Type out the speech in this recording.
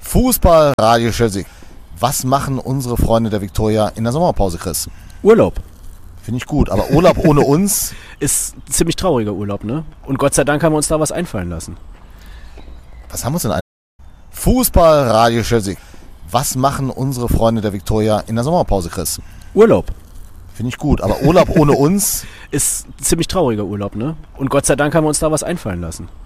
Fußball, Radio Chelsea. Was machen unsere Freunde der Viktoria in der Sommerpause, Chris? Urlaub. Finde ich gut, aber Urlaub ohne uns? Ist ein ziemlich trauriger Urlaub, ne? Und Gott sei Dank haben wir uns da was einfallen lassen. Was haben wir uns denn ein? Fußball, Radio Chelsea. Was machen unsere Freunde der Viktoria in der Sommerpause, Chris? Urlaub. Finde ich gut, aber Urlaub ohne uns? Ist ein ziemlich trauriger Urlaub, ne? Und Gott sei Dank haben wir uns da was einfallen lassen.